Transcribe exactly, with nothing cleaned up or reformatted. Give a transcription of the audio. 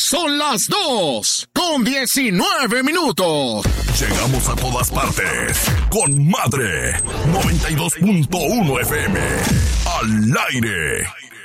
Son las dos con diecinueve minutos. Llegamos a todas partes con Madre noventa y dos punto uno F M. Al aire.